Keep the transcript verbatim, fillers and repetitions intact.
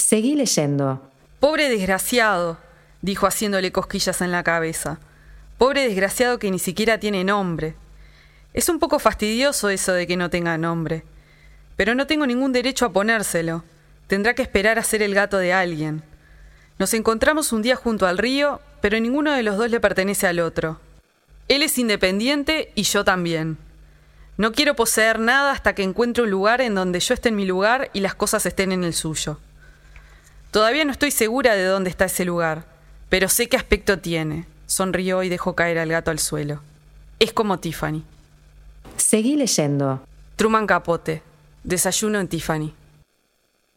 Seguí leyendo. Pobre desgraciado, dijo haciéndole cosquillas en la cabeza. Pobre desgraciado que ni siquiera tiene nombre. Es un poco fastidioso eso de que no tenga nombre. Pero no tengo ningún derecho a ponérselo. Tendrá que esperar a ser el gato de alguien. Nos encontramos un día junto al río, pero ninguno de los dos le pertenece al otro. Él es independiente y yo también. No quiero poseer nada hasta que encuentre un lugar en donde yo esté en mi lugar y las cosas estén en el suyo. Todavía no estoy segura de dónde está ese lugar, pero sé qué aspecto tiene. Sonrió y dejó caer al gato al suelo. Es como Tiffany. Seguí leyendo. Truman Capote. Desayuno en Tiffany.